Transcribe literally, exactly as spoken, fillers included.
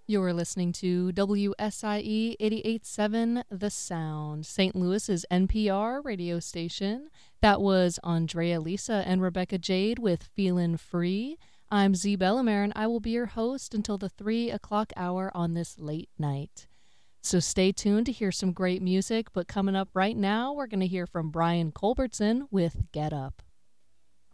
You're listening to W S I E eighty-eight point seven The Sound, Saint Louis's N P R radio station. That was Andrea Lisa and Rebecca Jade with Feelin' Free. I'm Z Bellamere, and I will be your host until the three o'clock hour on this late night. So stay tuned to hear some great music, but coming up right now, we're going to hear from Brian Culbertson with Get Up.